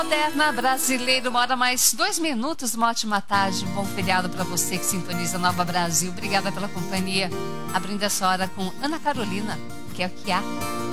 Moderna Brasileira, 1 hora mais 2 minutos, uma ótima tarde, um bom feriado para você que sintoniza Nova Brasil. Obrigada pela companhia. Abrindo essa hora com Ana Carolina, que é o que há.